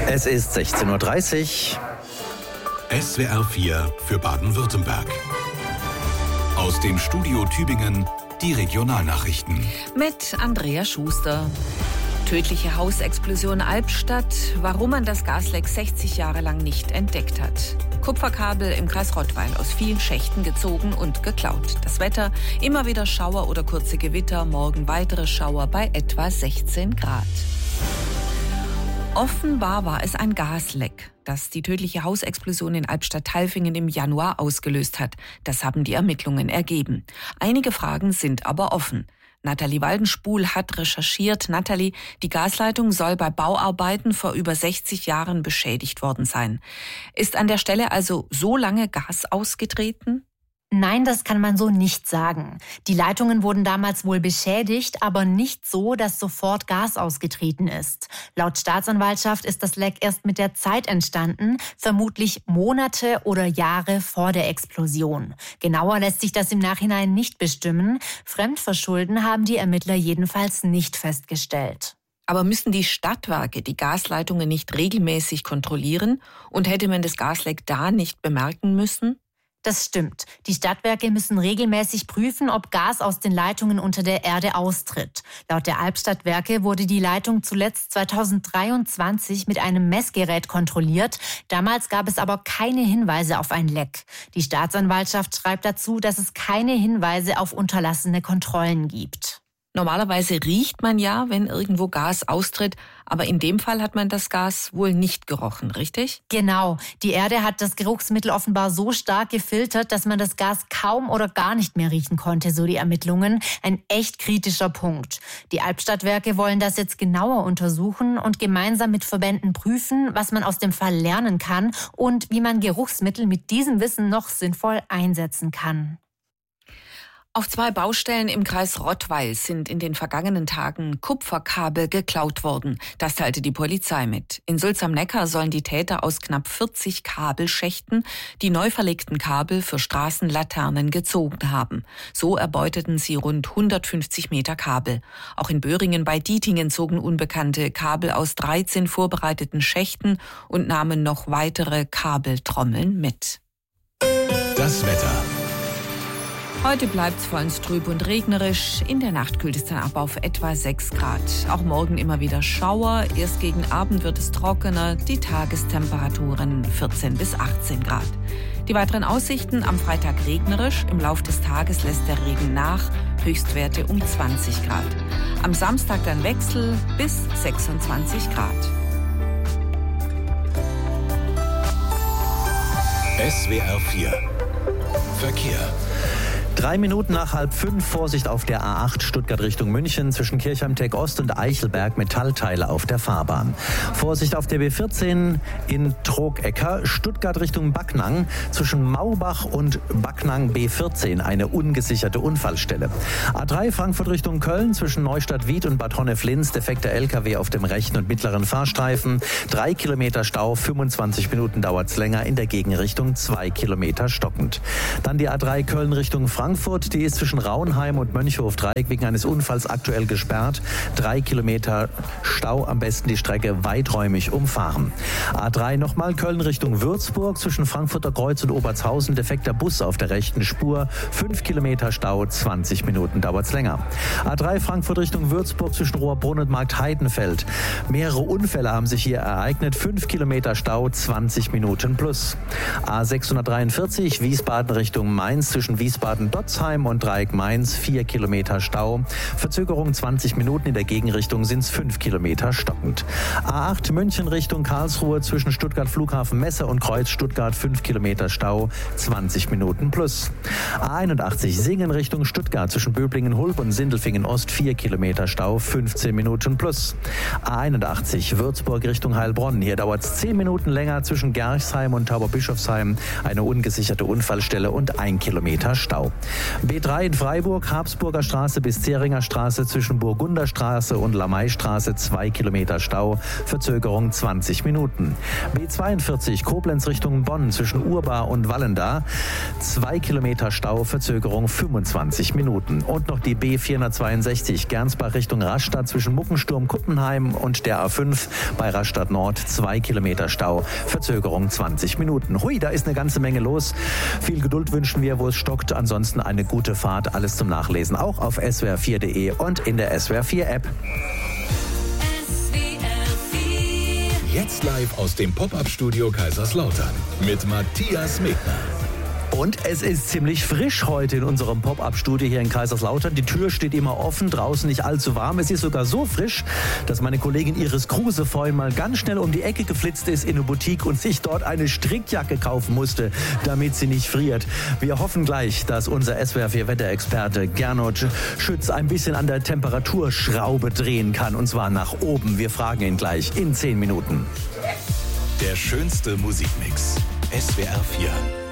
Es ist 16:30 Uhr. SWR 4 für Baden-Württemberg. Aus dem Studio Tübingen die Regionalnachrichten. Mit Andrea Schuster. Tödliche Hausexplosion Albstadt, warum man das Gasleck 60 Jahre lang nicht entdeckt hat. Kupferkabel im Kreis Rottweil aus vielen Schächten gezogen und geklaut. Das Wetter, immer wieder Schauer oder kurze Gewitter, morgen weitere Schauer bei etwa 16 Grad. Offenbar war es ein Gasleck, das die tödliche Hausexplosion in Albstadt-Tailfingen im Januar ausgelöst hat. Das haben die Ermittlungen ergeben. Einige Fragen sind aber offen. Nathalie Waldenspul hat recherchiert. Nathalie, die Gasleitung soll bei Bauarbeiten vor über 60 Jahren beschädigt worden sein. Ist an der Stelle also so lange Gas ausgetreten? Nein, das kann man so nicht sagen. Die Leitungen wurden damals wohl beschädigt, aber nicht so, dass sofort Gas ausgetreten ist. Laut Staatsanwaltschaft ist das Leck erst mit der Zeit entstanden, vermutlich Monate oder Jahre vor der Explosion. Genauer lässt sich das im Nachhinein nicht bestimmen. Fremdverschulden haben die Ermittler jedenfalls nicht festgestellt. Aber müssen die Stadtwerke die Gasleitungen nicht regelmäßig kontrollieren? Und hätte man das Gasleck da nicht bemerken müssen? Das stimmt. Die Stadtwerke müssen regelmäßig prüfen, ob Gas aus den Leitungen unter der Erde austritt. Laut der Albstadtwerke wurde die Leitung zuletzt 2023 mit einem Messgerät kontrolliert. Damals gab es aber keine Hinweise auf ein Leck. Die Staatsanwaltschaft schreibt dazu, dass es keine Hinweise auf unterlassene Kontrollen gibt. Normalerweise riecht man ja, wenn irgendwo Gas austritt, aber in dem Fall hat man das Gas wohl nicht gerochen, richtig? Genau. Die Erde hat das Geruchsmittel offenbar so stark gefiltert, dass man das Gas kaum oder gar nicht mehr riechen konnte, so die Ermittlungen. Ein echt kritischer Punkt. Die Albstadtwerke wollen das jetzt genauer untersuchen und gemeinsam mit Verbänden prüfen, was man aus dem Fall lernen kann und wie man Geruchsmittel mit diesem Wissen noch sinnvoll einsetzen kann. Auf 2 Baustellen im Kreis Rottweil sind in den vergangenen Tagen Kupferkabel geklaut worden. Das teilte die Polizei mit. In Sulz am Neckar sollen die Täter aus knapp 40 Kabelschächten die neu verlegten Kabel für Straßenlaternen gezogen haben. So erbeuteten sie rund 150 Meter Kabel. Auch in Böhringen bei Dietingen zogen Unbekannte Kabel aus 13 vorbereiteten Schächten und nahmen noch weitere Kabeltrommeln mit. Das Wetter. Heute bleibt's vor allem trüb und regnerisch. In der Nacht kühlt es dann ab auf etwa 6 Grad. Auch morgen immer wieder Schauer. Erst gegen Abend wird es trockener. Die Tagestemperaturen 14 bis 18 Grad. Die weiteren Aussichten: am Freitag regnerisch. Im Lauf des Tages lässt der Regen nach. Höchstwerte um 20 Grad. Am Samstag dann Wechsel bis 26 Grad. SWR 4 Verkehr. 3 Minuten nach 4:30, Vorsicht auf der A8 Stuttgart Richtung München zwischen Kirchheim-Tech Ost und Eichelberg, Metallteile auf der Fahrbahn. Vorsicht auf der B14 in Trogecker, Stuttgart Richtung Backnang zwischen Maubach und Backnang B14, eine ungesicherte Unfallstelle. A3 Frankfurt Richtung Köln zwischen Neustadt-Wied und Bad Honnef-Linz, defekter LKW auf dem rechten und mittleren Fahrstreifen, 3 Kilometer Stau, 25 Minuten dauert's länger, in der Gegenrichtung 2 Kilometer stockend. Dann die A3 Köln Richtung Frankfurt, die ist zwischen Rauenheim und Mönchhof-Dreieck wegen eines Unfalls aktuell gesperrt. 3 Kilometer Stau, am besten die Strecke weiträumig umfahren. A3 nochmal Köln Richtung Würzburg, zwischen Frankfurter Kreuz und Obertshausen, defekter Bus auf der rechten Spur. 5 Kilometer Stau, 20 Minuten dauert's länger. A3 Frankfurt Richtung Würzburg, zwischen Rohrbrunn und Markt-Heidenfeld. Mehrere Unfälle haben sich hier ereignet. 5 Kilometer Stau, 20 Minuten plus. A643 Wiesbaden Richtung Mainz, zwischen Wiesbaden-Dotzheim und Dreieck Mainz, 4 Kilometer Stau. Verzögerung 20 Minuten, in der Gegenrichtung sind es 5 Kilometer stockend. A8 München Richtung Karlsruhe, zwischen Stuttgart Flughafen Messe und Kreuz Stuttgart, 5 Kilometer Stau, 20 Minuten plus. A81 Singen Richtung Stuttgart, zwischen Böblingen-Hulb und Sindelfingen Ost, 4 Kilometer Stau, 15 Minuten plus. A81 Würzburg Richtung Heilbronn, hier dauert es 10 Minuten länger, zwischen Gerchsheim und Tauberbischofsheim, eine ungesicherte Unfallstelle und 1 Kilometer Stau. B3 in Freiburg, Habsburger Straße bis Zähringer Straße zwischen Burgunderstraße und Lamaistraße 2 Kilometer Stau, Verzögerung 20 Minuten. B42 Koblenz Richtung Bonn zwischen Urbar und Wallenda 2 Kilometer Stau, Verzögerung 25 Minuten. Und noch die B462 Gernsbach Richtung Rastatt zwischen Muckensturm, Kuppenheim und der A5 bei Rastatt Nord 2 Kilometer Stau, Verzögerung 20 Minuten. Hui, da ist eine ganze Menge los. Viel Geduld wünschen wir, wo es stockt. Ansonsten eine gute Fahrt. Alles zum Nachlesen auch auf swr4.de und in der SWR4-App. Jetzt live aus dem Pop-Up-Studio Kaiserslautern mit Matthias Megner. Und es ist ziemlich frisch heute in unserem Pop-Up-Studio hier in Kaiserslautern. Die Tür steht immer offen, draußen nicht allzu warm. Es ist sogar so frisch, dass meine Kollegin Iris Kruse vorhin mal ganz schnell um die Ecke geflitzt ist in eine Boutique und sich dort eine Strickjacke kaufen musste, damit sie nicht friert. Wir hoffen gleich, dass unser SWR4-Wetterexperte Gernot Schütz ein bisschen an der Temperaturschraube drehen kann, und zwar nach oben. Wir fragen ihn gleich in 10 Minuten. Der schönste Musikmix. SWR4.